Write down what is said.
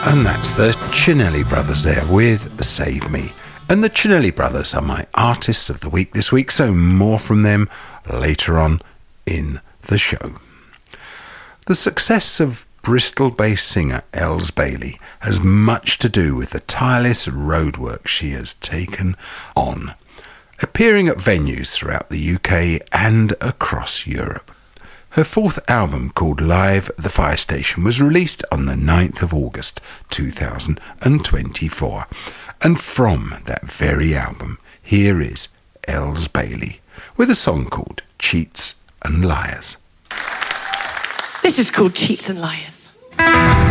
And that's the Cinelli Brothers there with Save Me. And the Cinelli Brothers are my artists of the week this week, so more from them later on in the show. The success of Bristol-based singer Els Bailey has much to do with the tireless roadwork she has taken on, appearing at venues throughout the UK and across Europe. Her fourth album, called Live at the Fire Station, was released on the 9th of August 2024. And from that very album, here is Els Bailey with a song called Cheats and Liars. This is called Cheats and Liars.